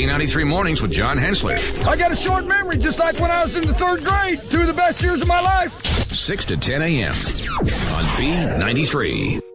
B93 Mornings with John Hensler. I got a short memory, just like when I was in the third grade. 2 of the best years of my life. 6 to 10 a.m. on B93.